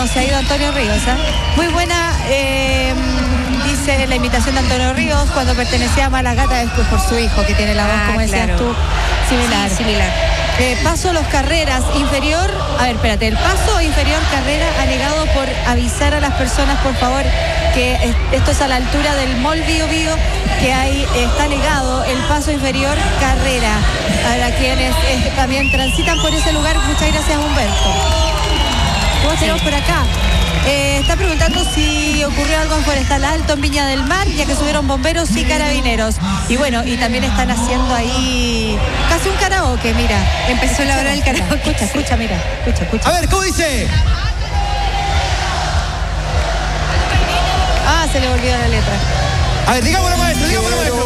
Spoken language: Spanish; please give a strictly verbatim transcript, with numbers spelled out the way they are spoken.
no se ha ido Antonio Ríos, ¿eh? Muy buena, eh, dice la invitación de Antonio Ríos cuando pertenecía a Malagata, después por su hijo, que tiene la voz, Ah, como decías claro. tú, similar. Sí, similar. Eh, paso Los Carreras, inferior, a ver, espérate, el paso inferior Carrera ha negado por avisar a las personas, por favor, que es, esto es a la altura del Mall Bio Bio, que ahí está negado el paso inferior Carrera. Para quienes eh, también transitan por ese lugar, muchas gracias, Humberto. ¿Cómo tenemos por acá? Eh, está preguntando si ocurrió algo en Forestal Alto, en Viña del Mar, ya que subieron bomberos y carabineros. Y bueno, y también están haciendo ahí casi un karaoke, mira. Empezó la hora del karaoke. Escucha, escucha, mira. Escucha, escucha. A ver, ¿cómo dice? Ah, se le olvidó la letra. A ver, digámoslo, maestro, digámoslo, maestro.